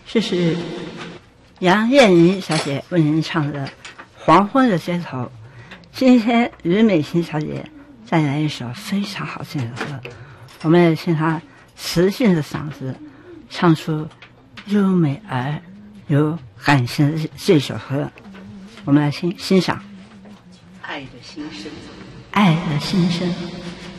这是杨燕妮小姐为您唱的《黄昏的街头》。今天于美琴小姐再来一首非常好听的歌，我们也请她磁性的嗓子唱出优美而有感情的这首歌。我们来欣赏《 爱的心声》。 爱的心声。